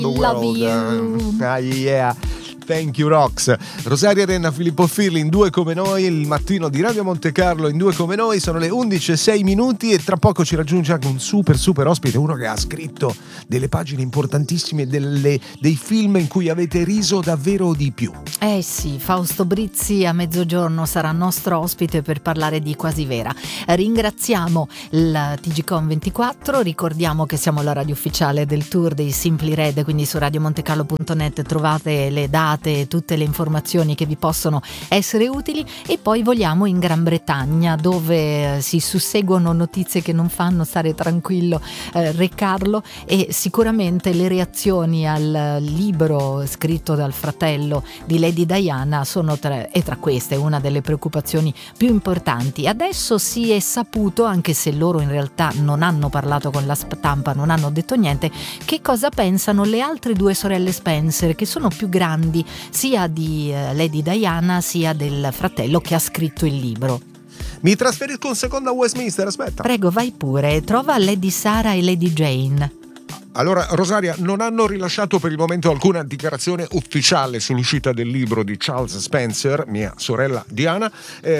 Love you. Yeah. Thank you Rox. Rosaria Renna, Filippo Firli in Due Come Noi, il mattino di Radio Monte Carlo in Due Come Noi. Sono le 11:06 e tra poco ci raggiunge anche un super ospite, uno che ha scritto delle pagine importantissime dei film in cui avete riso davvero di più. Eh sì, Fausto Brizzi a mezzogiorno sarà nostro ospite per parlare di Quasi Vera. Ringraziamo il TGCon 24, ricordiamo che siamo la radio ufficiale del tour dei Simply Red, quindi su radiomontecarlo.net trovate le date, tutte le informazioni che vi possono essere utili, e poi voliamo in Gran Bretagna dove si susseguono notizie che non fanno stare tranquillo Re Carlo, e sicuramente le reazioni al libro scritto dal fratello di Lady Diana sono tra queste una delle preoccupazioni più importanti. Adesso si è saputo, anche se loro in realtà non hanno parlato con la stampa, non hanno detto niente, che cosa pensano le altre due sorelle Spencer, che sono più grandi sia di Lady Diana sia del fratello che ha scritto il libro. Mi trasferisco un secondo a Westminster, aspetta. Prego, vai pure, trova Lady Sara e Lady Jane. Allora, Rosaria, non hanno rilasciato per il momento alcuna dichiarazione ufficiale sull'uscita del libro di Charles Spencer, mia sorella Diana.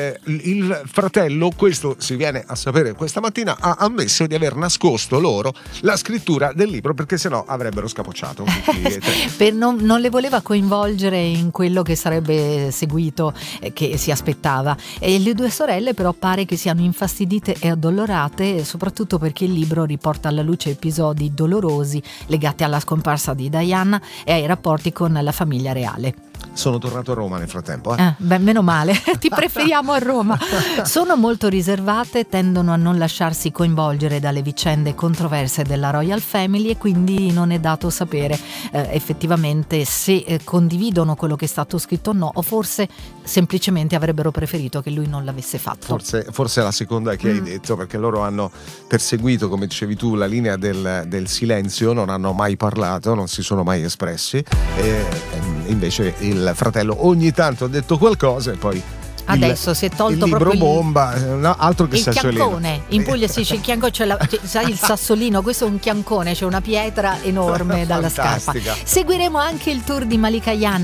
Il fratello, questo si viene a sapere questa mattina, ha ammesso di aver nascosto loro la scrittura del libro, perché sennò avrebbero scapocciato tutti e tre. Non le voleva coinvolgere in quello che sarebbe seguito, che si aspettava. E le due sorelle però pare che siano infastidite e addolorate, soprattutto perché il libro riporta alla luce episodi dolorosi legati alla scomparsa di Diana e ai rapporti con la famiglia reale. Sono tornato a Roma nel frattempo. Beh, meno male, ti preferiamo a Roma. Sono molto riservate, tendono a non lasciarsi coinvolgere dalle vicende controverse della Royal Family, e quindi non è dato sapere effettivamente se condividono quello che è stato scritto o no, o forse semplicemente avrebbero preferito che lui non l'avesse fatto. Forse la seconda che hai detto, perché loro hanno perseguito, come dicevi tu, la linea del silenzio, non hanno mai parlato, non si sono mai espressi, e invece il fratello ogni tanto ha detto qualcosa e poi adesso si è tolto il libro proprio bomba, no, altro che il sassolino. chiancone. In Puglia si dice il chiancone, sai il sassolino, questo è un chiancone, c'è una pietra enorme dalla scarpa. Fantastica. Seguiremo anche il tour di Malika Ayane